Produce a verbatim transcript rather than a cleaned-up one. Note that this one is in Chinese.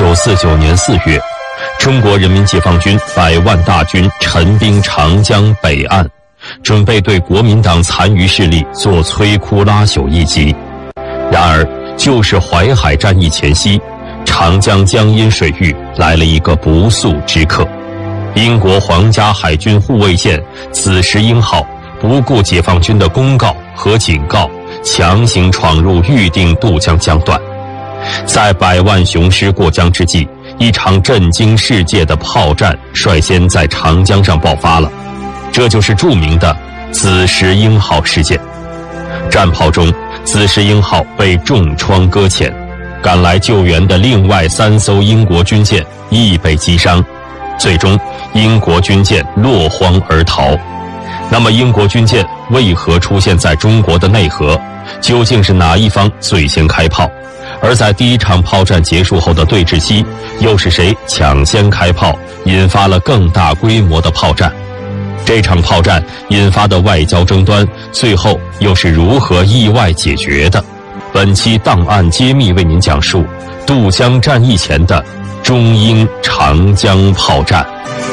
九四九年四月，中国人民解放军百万大军陈兵长江北岸，准备对国民党残余势力做摧枯拉朽一击。然而，就是淮海战役前夕，长江江阴水域来了一个不速之客。英国皇家海军护卫舰紫石英号不顾解放军的公告和警告，强行闯入预定渡江江段。在百万雄师过江之际，一场震惊世界的炮战率先在长江上爆发了，这就是著名的紫石英号事件。战炮中，紫石英号被重创搁浅，赶来救援的另外三艘英国军舰亦被击伤，最终英国军舰落荒而逃。那么英国军舰为何出现在中国的内河？究竟是哪一方最先开炮？而在第一场炮战结束后的对峙期，又是谁抢先开炮，引发了更大规模的炮战？这场炮战引发的外交争端，最后又是如何意外解决的？本期档案揭秘为您讲述渡江战役前的中英长江炮战。